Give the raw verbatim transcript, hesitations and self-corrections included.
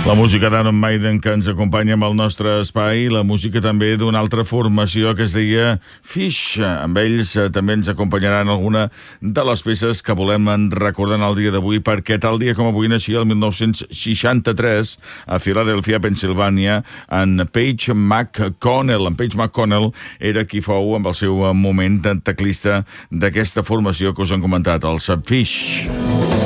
La música d'Iron Maiden que ens acompanya amb el nostre espai, la música també d'una altra formació que es deia Fish. Amb ells eh, també ens acompanyaran alguna de les peces que volem recordar en el dia d'avui, perquè tal dia com avui naixia el mil nou-cents seixanta-tres a Filadèlfia, Pensilvània, en Page McConnell. En Page McConnell era qui fou amb el seu moment teclista d'aquesta formació que us han comentat, els Fish.